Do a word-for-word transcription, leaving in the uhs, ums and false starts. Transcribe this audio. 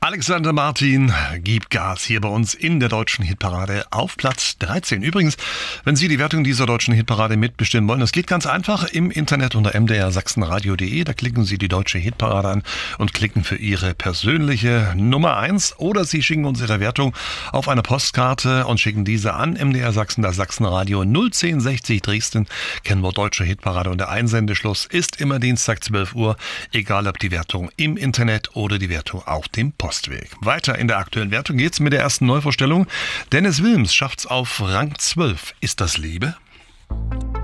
Alexander Martin gibt Gas hier bei uns in der deutschen Hitparade auf Platz dreizehn. Übrigens, wenn Sie die Wertung dieser deutschen Hitparade mitbestimmen wollen, das geht ganz einfach im Internet unter m d r sachsenradio punkt d e. Da klicken Sie die deutsche Hitparade an und klicken für Ihre persönliche Nummer eins. Oder Sie schicken uns Ihre Wertung auf eine Postkarte und schicken diese an M D R Sachsen, das Sachsenradio null zehn sechzig Dresden. Kennwort deutsche Hitparade und der Einsendeschluss ist immer Dienstag zwölf Uhr, egal ob die Wertung im Internet oder die Wertung auf dem Postweg. Weiter in der aktuellen Wertung geht's mit der ersten Neuvorstellung. Dennis Wilms schafft's auf Rang zwölf. Ist das Liebe?